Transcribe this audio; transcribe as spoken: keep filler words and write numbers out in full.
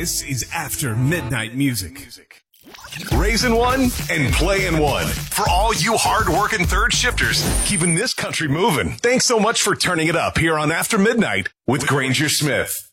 This is After Midnight Music. Raising one and playing one. For all you hard-working third shifters, keeping this country moving. Thanks so much for turning it up here on After Midnight with Granger Smith.